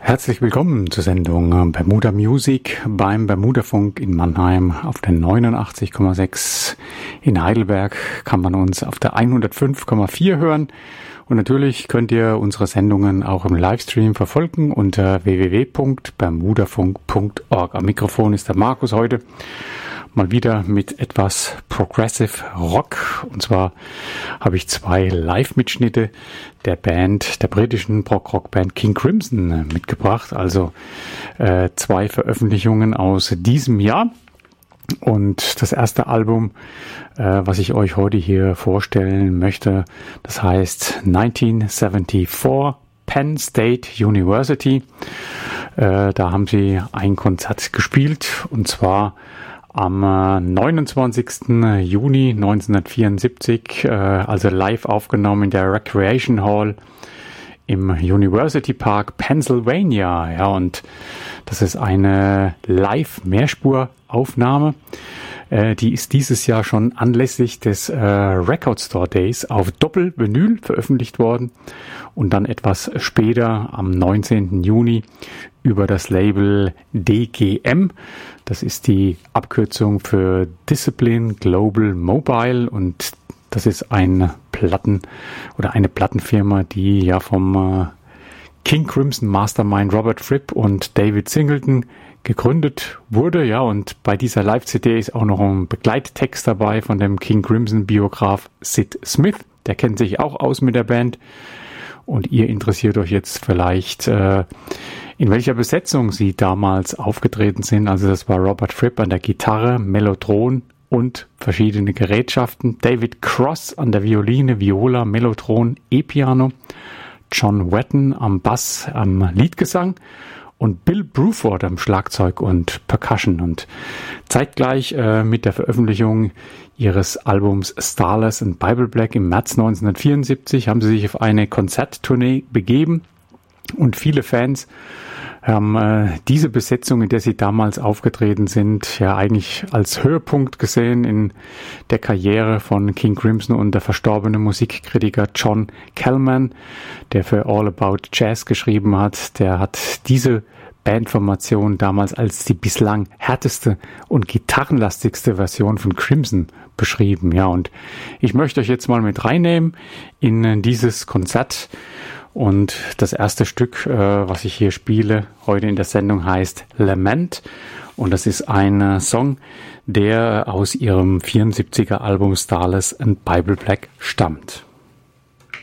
Herzlich willkommen zur Sendung Bermuda Music beim Bermudafunk in Mannheim auf der 89,6. In Heidelberg kann man uns auf der 105,4 hören. Und natürlich könnt ihr unsere Sendungen auch im Livestream verfolgen unter www.bermudafunk.org. Am Mikrofon ist der Markus heute mal wieder mit etwas Progressive Rock. Und zwar habe ich zwei Live-Mitschnitte der britischen Prog-Rock-Band King Crimson mitgebracht. Also zwei Veröffentlichungen aus diesem Jahr. Und das erste Album, was ich euch heute hier vorstellen möchte, das heißt 1974 Penn State University. Da haben sie ein Konzert gespielt, und zwar am 29. Juni 1974, also live aufgenommen in der Recreation Hall im University Park, Pennsylvania. Ja, und das ist eine Live-Mehrspuraufnahme. Die ist dieses Jahr schon anlässlich des Record Store Days auf Doppel-Vinyl veröffentlicht worden und dann etwas später am 19. Juni über das Label DGM. Das ist die Abkürzung für Discipline Global Mobile, und das ist eine Plattenfirma, die ja vom King Crimson Mastermind Robert Fripp und David Singleton gegründet wurde. Ja, und bei dieser Live-CD ist auch noch ein Begleittext dabei von dem King Crimson Biograf Sid Smith. Der kennt sich auch aus mit der Band. Und ihr interessiert euch jetzt vielleicht, in welcher Besetzung sie damals aufgetreten sind. Also das war Robert Fripp an der Gitarre, Mellotron und verschiedene Gerätschaften. David Cross an der Violine, Viola, Mellotron, E-Piano. John Wetton am Bass, am Leadgesang und Bill Bruford am Schlagzeug und Percussion. Und zeitgleich mit der Veröffentlichung ihres Albums Starless and Bible Black im März 1974 haben sie sich auf eine Konzerttournee begeben, und viele Fans haben diese Besetzung, in der sie damals aufgetreten sind, ja eigentlich als Höhepunkt gesehen in der Karriere von King Crimson. Und der verstorbene Musikkritiker John Kellman, der für All About Jazz geschrieben hat, der hat diese Bandformation damals als die bislang härteste und gitarrenlastigste Version von Crimson beschrieben. Ja, und ich möchte euch jetzt mal mit reinnehmen in dieses Konzert. Und das erste Stück, was ich hier spiele, heute in der Sendung, heißt Lament. Und das ist ein Song, der aus ihrem 74er Album Starless and Bible Black stammt.